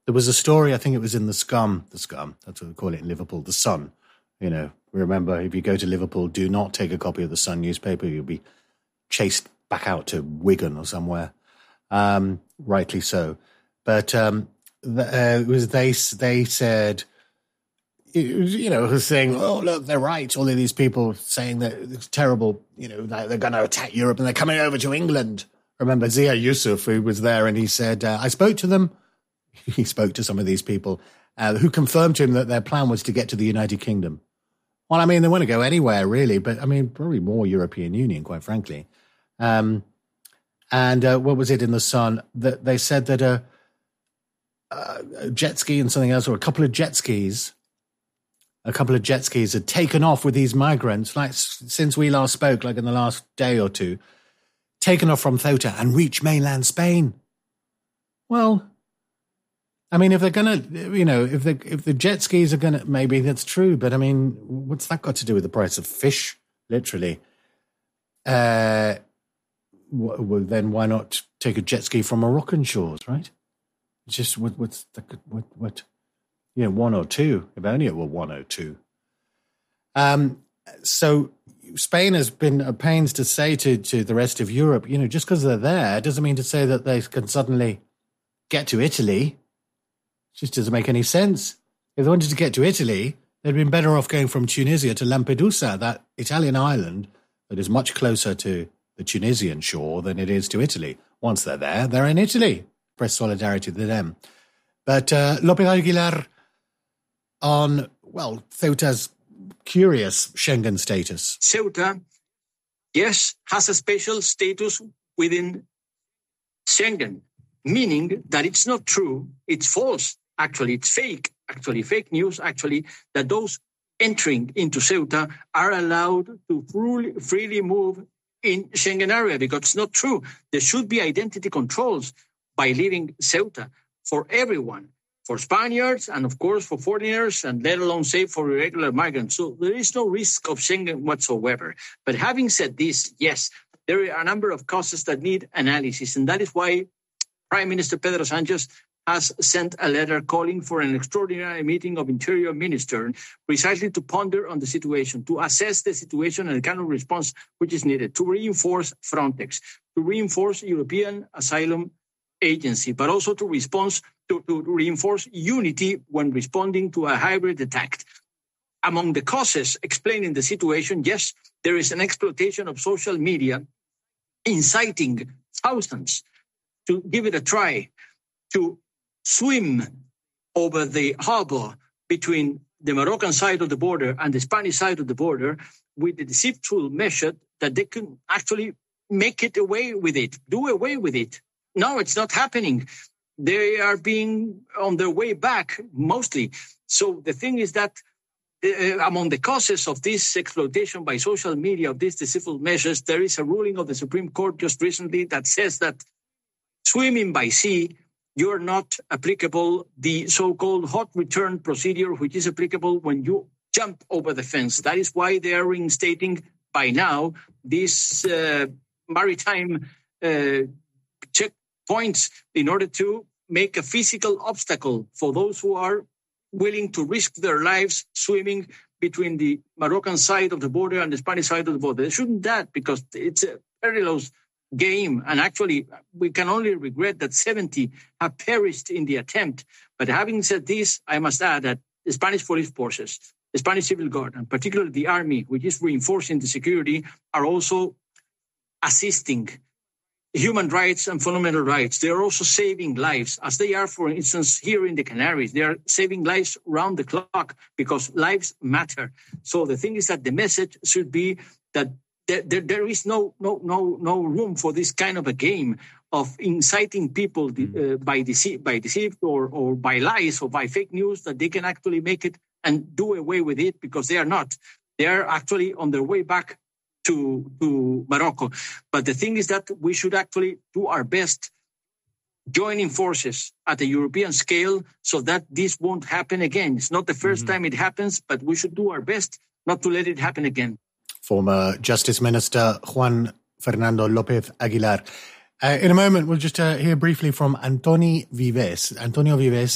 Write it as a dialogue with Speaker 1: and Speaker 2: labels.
Speaker 1: There was a story, I think it was in the Scum, that's what we call it in Liverpool, the Sun. You know, remember, if you go to Liverpool, do not take a copy of the Sun newspaper. You'll be chased back out to Wigan or somewhere. Rightly so. But they said, you know, saying, oh, look, they're right. All of these people saying that it's terrible, you know, that they're going to attack Europe and they're coming over to England. Remember Zia Yusuf, who was there, and he said, I spoke to them. He spoke to some of these people who confirmed to him that their plan was to get to the United Kingdom. Well, I mean, they want to go anywhere, really, but I mean, probably more European Union, quite frankly. And what was it in the Sun? That they said that a jet ski and something else, or a couple of jet skis had taken off with these migrants, like since we last spoke, like in the last day or two, taken off from Ceuta and reached mainland Spain. Well, I mean, if they're going to, you know, if the jet skis are going to, maybe that's true. But I mean, what's that got to do with the price of fish? Literally. Well, then why not take a jet ski from Moroccan shores, right? It's just what? You know, 102. If only it were 102. So Spain has been at pains to say to the rest of Europe, you know, just because they're there doesn't mean to say that they can suddenly get to Italy. Just doesn't make any sense. If they wanted to get to Italy, they'd been better off going from Tunisia to Lampedusa, that Italian island that is much closer to the Tunisian shore than it is to Italy. Once they're there, they're in Italy. Press solidarity to them. But López Aguilar on, well, Ceuta's curious Schengen status.
Speaker 2: Ceuta, yes, has a special status within Schengen, meaning that it's not true, it's false. Actually, it's fake news, that those entering into Ceuta are allowed to freely move in Schengen area, because it's not true. There should be identity controls by leaving Ceuta for everyone, for Spaniards and, of course, for foreigners, and let alone say for irregular migrants. So there is no risk of Schengen whatsoever. But having said this, yes, there are a number of causes that need analysis, and that is why Prime Minister Pedro Sánchez has sent a letter calling for an extraordinary meeting of Interior Minister precisely to ponder on the situation, to assess the situation and the kind of response which is needed, to reinforce Frontex, to reinforce European Asylum Agency, but also to reinforce unity when responding to a hybrid attack. Among the causes explaining the situation, yes, there is an exploitation of social media, inciting thousands to give it a try, to swim over the harbor between the Moroccan side of the border and the Spanish side of the border with the deceitful measure that they can actually make it away with it, do away with it. No, it's not happening. They are being on their way back, mostly. So the thing is that among the causes of this exploitation by social media, of these deceitful measures, there is a ruling of the Supreme Court just recently that says that swimming by sea, you're not applicable the so-called hot return procedure, which is applicable when you jump over the fence. That is why they are reinstating by now these maritime checkpoints in order to make a physical obstacle for those who are willing to risk their lives swimming between the Moroccan side of the border and the Spanish side of the border. They shouldn't that, because it's a perilous game. And actually, we can only regret that 70 have perished in the attempt. But having said this, I must add that the Spanish police forces, the Spanish civil guard, and particularly the army, which is reinforcing the security, are also assisting human rights and fundamental rights. They are also saving lives, as they are, for instance, here in the Canaries. They are saving lives round the clock because lives matter. So the thing is that the message should be that there is no room for this kind of a game of inciting people by deceit or by lies or by fake news, that they can actually make it and do away with it, because they are not. They are actually on their way back to Morocco. But the thing is that we should actually do our best, joining forces at the European scale, so that this won't happen again. It's not the first time it happens, but we should do our best not to let it happen again.
Speaker 1: Former Justice Minister Juan Fernando López Aguilar. In a moment, we'll just hear briefly from Antonio Vives. Antonio Vives